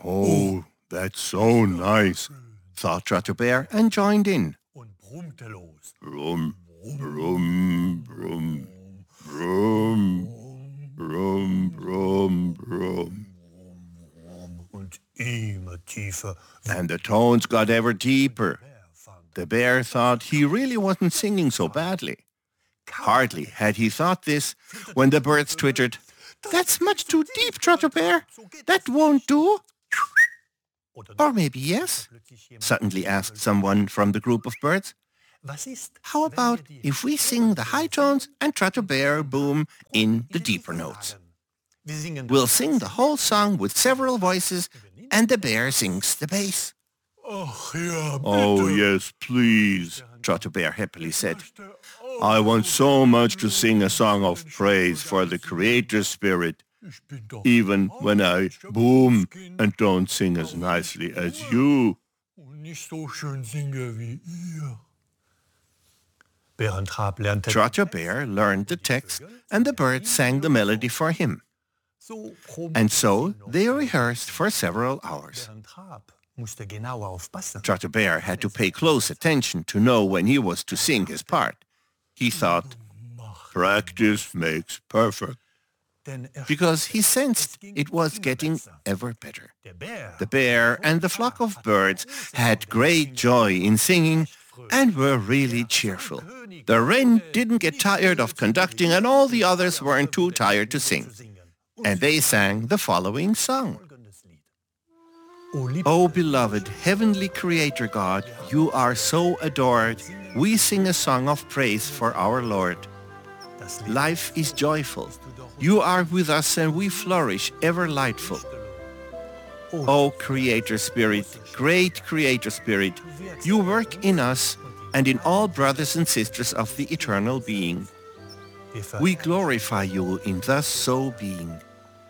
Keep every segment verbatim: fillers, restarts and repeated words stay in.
Oh, that's so nice, thought Trotter Bear and joined in. Brum, brum, brum, brum, brum, brum, brum. And the tones got ever deeper. The bear thought he really wasn't singing so badly. Hardly had he thought this when the birds twittered, "That's much too deep, Trotter Bear. That won't do." "Or maybe yes?" suddenly asked someone from the group of birds. "How about if we sing the high tones and Trotter Bear boom in the deeper notes? We'll sing the whole song with several voices and the bear sings the bass." "Oh, yes, please," Trotter Bear happily said. "I want so much to sing a song of praise for the Creator Spirit, even when I boom and don't sing as nicely as you." Trotter Bear learned the text and the birds sang the melody for him. And so they rehearsed for several hours. Trotter Bear had to pay close attention to know when he was to sing his part. He thought, "Practice makes perfect," because he sensed it was getting ever better. The bear and the flock of birds had great joy in singing and were really cheerful. The wren didn't get tired of conducting and all the others weren't too tired to sing. And they sang the following song. "O beloved heavenly Creator God, you are so adored. We sing a song of praise for our Lord. Life is joyful. You are with us and we flourish ever lightful. O Creator Spirit, great Creator Spirit, you work in us and in all brothers and sisters of the eternal being. We glorify you in thus so being."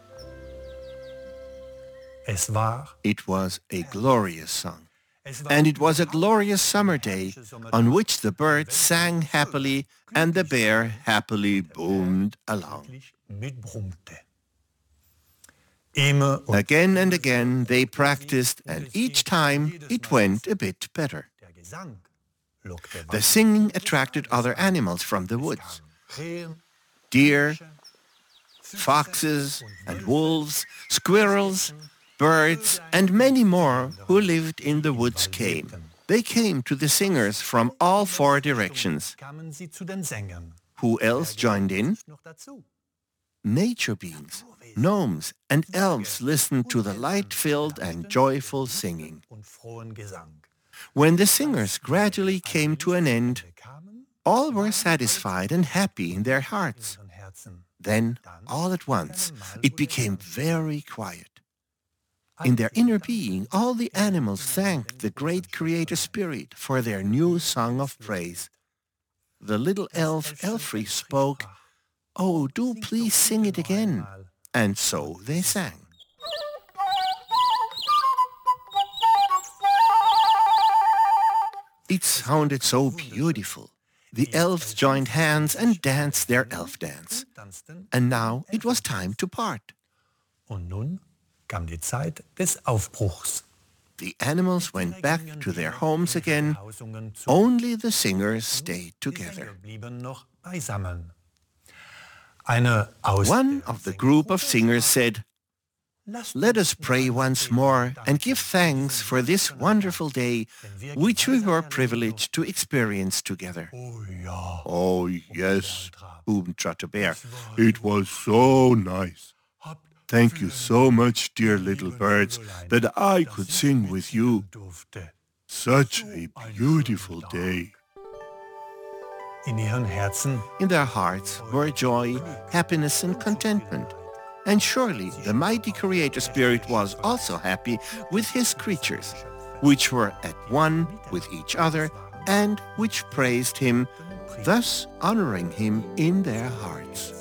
It was a glorious song. And it was a glorious summer day on which the birds sang happily and the bear happily boomed along. Again and again they practiced, and each time it went a bit better. The singing attracted other animals from the woods. Deer, foxes and wolves, squirrels, birds, and many more who lived in the woods came. They came to the singers from all four directions. Who else joined in? Nature beings, gnomes, and elves listened to the light-filled and joyful singing. When the singers gradually came to an end, all were satisfied and happy in their hearts. Then, all at once, it became very quiet. In their inner being, all the animals thanked the great Creator Spirit for their new song of praise. The little elf Elfrey spoke, "Oh, do please sing it again." And so they sang. It sounded so beautiful. The elves joined hands and danced their elf dance. And now it was time to part. Kam die Zeit des Aufbruchs. The animals went back to their homes again. Only the singers stayed together. One of the group of singers said, "Let us pray once more and give thanks for this wonderful day which we were privileged to experience together." "Oh, yes," boomed Trotter Bear. "It was so nice. Thank you so much, dear little birds, that I could sing with you. Such a beautiful day." In their hearts were joy, happiness, and contentment. And surely the mighty Creator Spirit was also happy with his creatures, which were at one with each other and which praised him, thus honoring him in their hearts.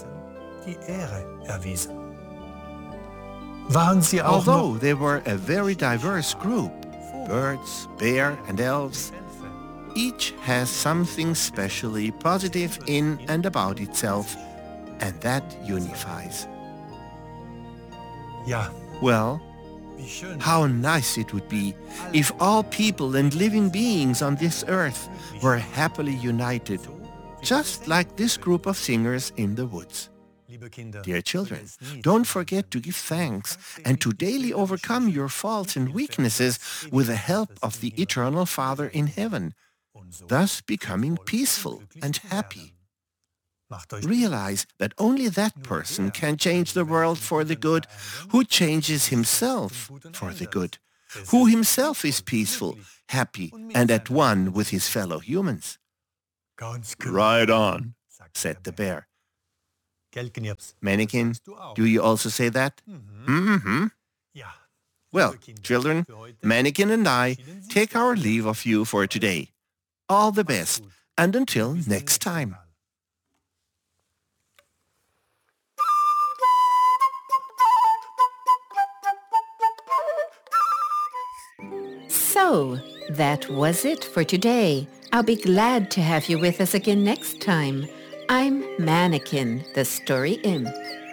Although they were a very diverse group, birds, bear, and elves, each has something specially positive in and about itself, and that unifies. Well, How nice it would be if all people and living beings on this earth were happily united, just like this group of singers in the woods. Dear children, don't forget to give thanks and to daily overcome your faults and weaknesses with the help of the Eternal Father in heaven, thus becoming peaceful and happy. Realize that only that person can change the world for the good who changes himself for the good, who himself is peaceful, happy, and at one with his fellow humans. Right on, said the bear. Mannequin, do you also say that? Mm-hmm. Well, children, Mannequin and I take our leave of you for today. All the best, and until next time. So, that was it for today. I'll be glad to have you with us again next time. I'm Mannequin, the Story Imp.